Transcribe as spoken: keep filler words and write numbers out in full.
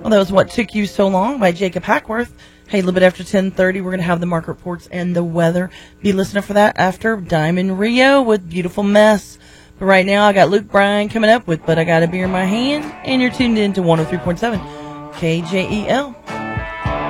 Well, that was What Took You So Long by Jacob Hackworth. Hey, a little bit after ten thirty, we're going to have the market reports and the weather. Be listening for that after Diamond Rio with Beautiful Mess. But right now, I got Luke Bryan coming up with But I Got a Beer in My Hand, and you're tuned in to one oh three point seven K J E L.